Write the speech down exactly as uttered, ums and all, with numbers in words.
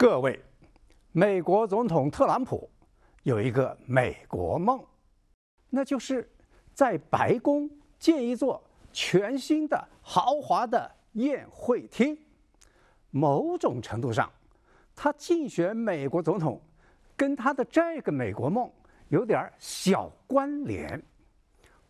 各位，美国总统特朗普有一个美国梦，那就是在白宫建一座全新的豪华的宴会厅。某种程度上，他竞选美国总统跟他的这个美国梦有点小关联。